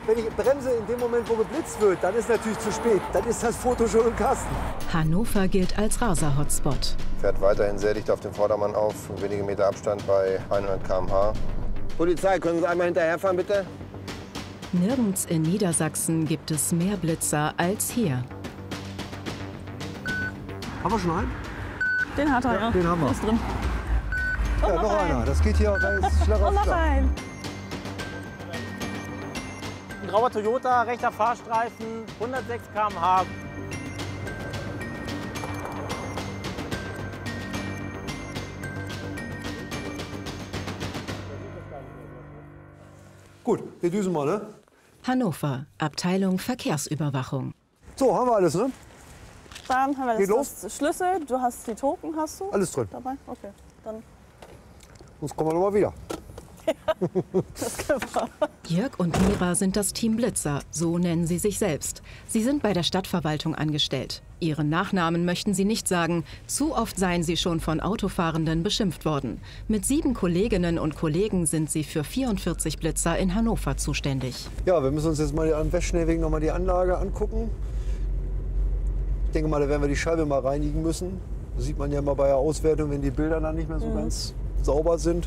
Wenn ich bremse in dem Moment, wo geblitzt wird, dann ist natürlich zu spät. Dann ist das Foto schon im Kasten. Hannover gilt als Raser-Hotspot. Fährt weiterhin sehr dicht auf den Vordermann auf, wenige Meter Abstand bei 100 km/h. Polizei, können Sie einmal hinterherfahren, bitte? Nirgends in Niedersachsen gibt es mehr Blitzer als hier. Haben wir schon einen? Den hat er, ja. Den haben wir. Ist drin. Ja, noch einer. Das geht hier Schlag auf Und noch Schlag. ein. Ein grauer Toyota, rechter Fahrstreifen, 106 km/h. Gut, wir düsen mal, ne? Hannover, Abteilung Verkehrsüberwachung. So, haben wir alles, ne? Dann haben wir Geht das Schlüssel. Du hast die Token, hast du? Alles drin. Dabei? Okay. Dann Sonst kommen wir noch mal wieder. das können wir. Jörg und Mira sind das Team Blitzer, so nennen sie sich selbst. Sie sind bei der Stadtverwaltung angestellt. Ihren Nachnamen möchten sie nicht sagen. Zu oft seien sie schon von Autofahrenden beschimpft worden. Mit 7 Kolleginnen und Kollegen sind sie für 44 Blitzer in Hannover zuständig. Ja, wir müssen uns jetzt mal am Westschnellweg noch mal die Anlage angucken. Ich denke mal, da werden wir die Scheibe mal reinigen müssen. Das sieht man ja mal bei der Auswertung, wenn die Bilder dann nicht mehr so ganz sauber sind.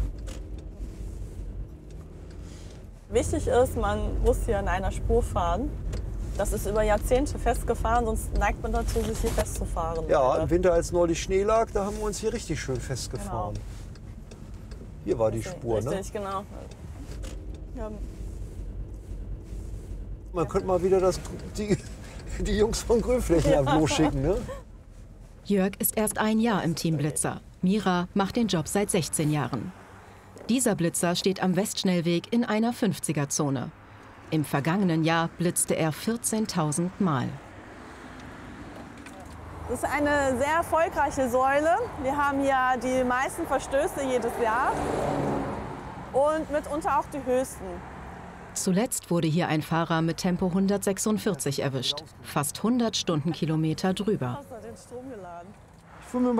Wichtig ist, man muss hier in einer Spur fahren. Das ist über Jahrzehnte festgefahren, sonst neigt man dazu, sich hier festzufahren. Ja, im Winter, als neulich Schnee lag, da haben wir uns hier richtig schön festgefahren. Genau. Hier war die Spur, ne? Richtig, genau. Ja. Man könnte mal wieder die Jungs von Grünflächen losschicken, ne? Jörg ist erst ein Jahr im Team Blitzer. Mira macht den Job seit 16 Jahren. Dieser Blitzer steht am Westschnellweg in einer 50er-Zone. Im vergangenen Jahr blitzte er 14.000 Mal. Das ist eine sehr erfolgreiche Säule. Wir haben hier die meisten Verstöße jedes Jahr und mitunter auch die höchsten. Zuletzt wurde hier ein Fahrer mit Tempo 146 erwischt. Fast 100 Stundenkilometer drüber. Hast du den Strom geladen? Ich fühle mir